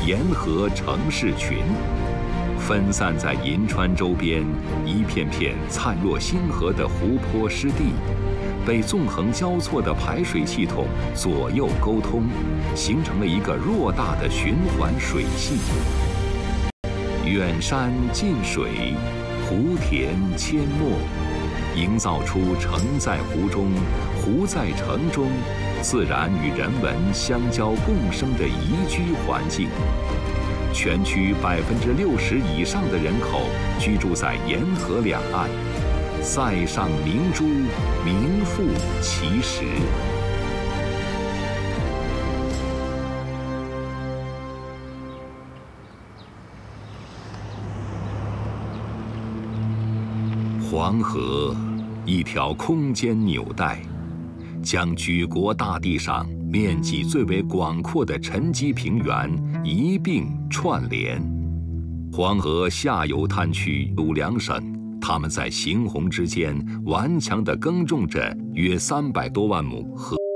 沿河城市群，分散在银川周边一片片灿若星河的湖泊湿地，被纵横交错的排水系统左右沟通，形成了一个偌大的循环水系。远山近水，湖田阡陌，营造出城在湖中，湖在城中，自然与人文相交共生的宜居环境。全区60%以上的人口居住在沿河两岸，塞上明珠，名副其实。黄河，一条空间纽带，将举国大地上面积最为广阔的沉积平原一并串联。黄河下游滩区鲁两省，它们在形洪之间顽强地耕种着约300多万亩河。